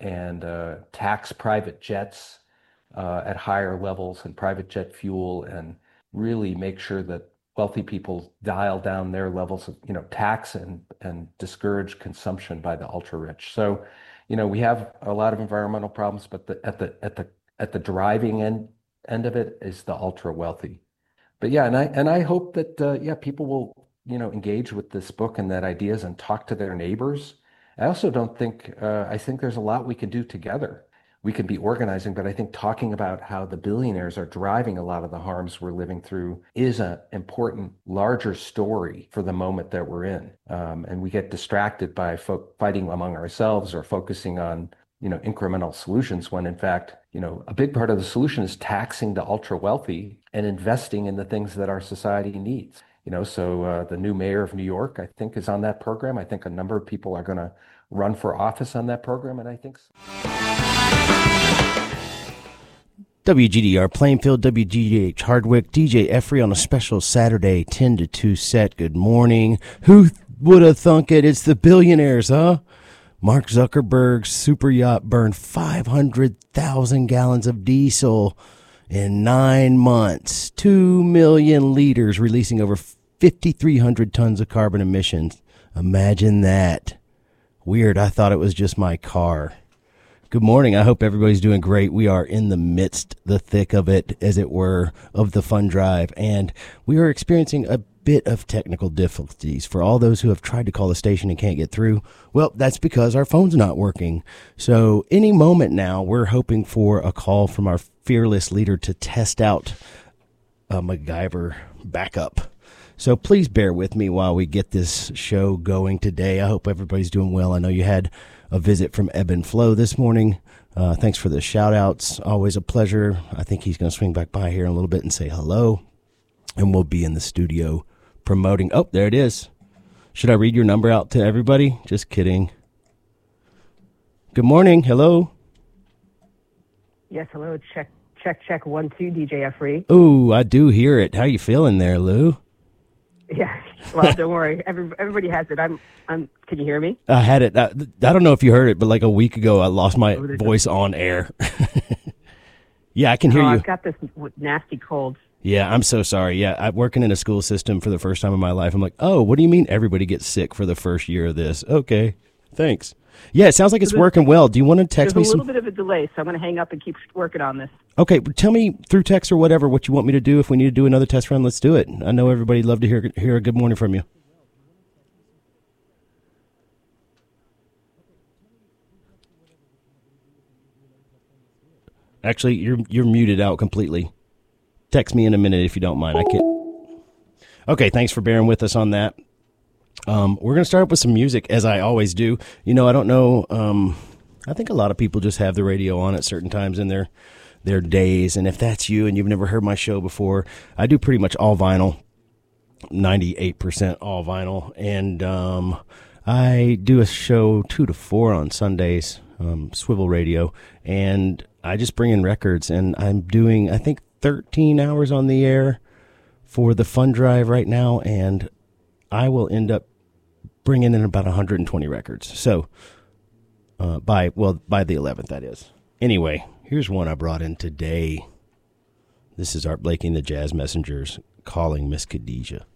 and tax private jets at higher levels and private jet fuel, and really make sure that wealthy people dial down their levels of, tax and discourage consumption by the ultra rich. So, we have a lot of environmental problems, but at the driving end of it is the ultra wealthy. But yeah, and I hope that people will engage with this book and that ideas and talk to their neighbors. I also don't think I think there's a lot we can do together. We can be organizing, but I think talking about how the billionaires are driving a lot of the harms we're living through is an important, larger story for the moment that we're in. And we get distracted by fighting among ourselves or focusing on incremental solutions when in fact, a big part of the solution is taxing the ultra wealthy and investing in the things that our society needs. So the new mayor of New York, I think, is on that program. I think a number of people are going to run for office on that program, and I think WGDR Plainfield, WGDH Hardwick, DJ Effrey on a special Saturday 10 to 2 set. Good morning. Who would have thunk it? It's the billionaires, huh? Mark Zuckerberg's super yacht burned 500,000 gallons of diesel in 9 months. 2 million liters, releasing over 5,300 tons of carbon emissions. Imagine that. Weird, I thought it was just my car. Good morning. I hope everybody's doing great. We are in the midst, the thick of it, as it were, of the fund drive, and we are experiencing a bit of technical difficulties. For all those who have tried to call the station and can't get through, well, that's because our phone's not working. So any moment now, we're hoping for a call from our fearless leader to test out a MacGyver backup. So please bear with me while we get this show going today. I hope everybody's doing well. I know you had a visit from Ebb and Flow this morning. Thanks for the shout-outs. Always a pleasure. I think he's going to swing back by here in a little bit and say hello. And we'll be in the studio promoting. Oh, there it is. Should I read your number out to everybody? Just kidding. Good morning. Hello. Yes, hello. Check 1 2 DJ Effrey. Ooh, I do hear it. How you feeling there, Lou? Yeah. Well, don't worry. Everybody has it. I'm. Can you hear me? I had it. I don't know if you heard it, but like a week ago, I lost my voice on air. Yeah, I can hear you. I've got this nasty cold. Yeah, I'm so sorry. Yeah, I'm working in a school system for the first time in my life. I'm like, oh, what do you mean everybody gets sick for the first year of this? Okay, thanks. Yeah, it sounds like it's working well. Do you want to text me There's a little bit of a delay, so I'm going to hang up and keep working on this. Okay, tell me through text or whatever what you want me to do. If we need to do another test run, let's do it. I know everybody'd love to hear a good morning from you. Actually, you're muted out completely. Text me in a minute if you don't mind. I can't. Okay, thanks for bearing with us on that. We're going to start with some music, as I always do. I don't know. I think a lot of people just have the radio on at certain times in their days. And if that's you and you've never heard my show before, I do pretty much all vinyl, 98% all vinyl. And I do a show 2 to 4 on Sundays, Swivel Radio. And I just bring in records. And I'm doing, I think, 13 hours on the air for the fund drive right now. And I will end up bringing in about 120 records. So by the 11th, that is. Anyway, here's one I brought in today. This is Art Blakey and the Jazz Messengers, Calling Miss Khadijah.